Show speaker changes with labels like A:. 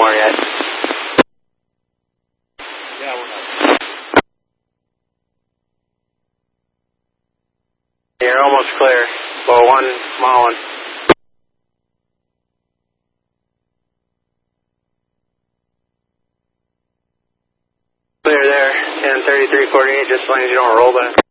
A: more yet.
B: Yeah, we're not.
A: You're almost clear. Well, one small one. Clear there, 10:33:48, just as long as you don't roll back.